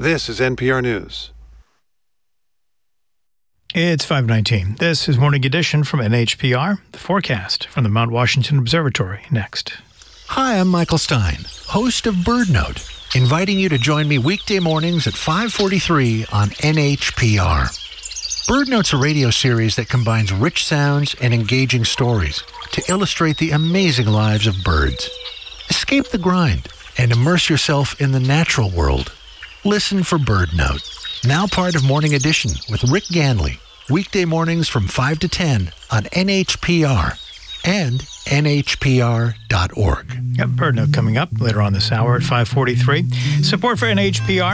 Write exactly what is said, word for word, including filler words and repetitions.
This is N P R News. It's five nineteen. This is Morning Edition from N H P R. The forecast from the Mount Washington Observatory next. Hi, I'm Michael Stein, host of BirdNote, inviting you to join me weekday mornings at five forty-three on N H P R. BirdNote's a radio series that combines rich sounds and engaging stories to illustrate the amazing lives of birds. Escape the grind and immerse yourself in the natural world. Listen for BirdNote, now part of Morning Edition with Rick Ganley, weekday mornings from five to ten on N H P R and N H P R dot org. Got BirdNote coming up later on this hour at five forty-three. Support for N H P R